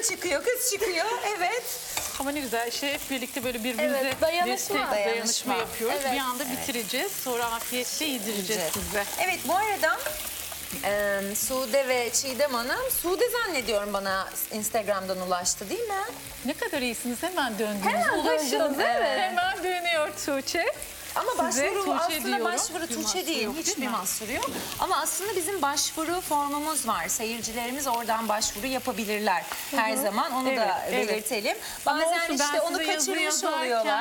çıkıyor, kız çıkıyor. Evet. Ama ne güzel şey, hep birlikte böyle birbirimize Evet, dayanışma. dayanışma yapıyoruz. Evet. Bir anda bitireceğiz. Sonra afiyetle yedireceğiz size. Evet, bu arada Sude ve Çiğdem Hanım, Sude zannediyorum bana Instagram'dan ulaştı değil mi? Ne kadar iyisiniz, hemen döndünüz. Hemen Ulaşın. döndünüz, evet. Hemen dönüyor Tuğçe. Ama Size başvuru Tuğçe aslında diyorum. başvuru Bir Tuğçe mahsuru değil, yok, hiçbir değil mi? mahsuru yok. Ama aslında bizim başvuru formumuz var. Seyircilerimiz oradan başvuru yapabilirler her zaman. Onu da Evet, evet. belirtelim. Ama Bazen olsun, işte ben onu size yazı kaçırmış yazarken oluyorlar.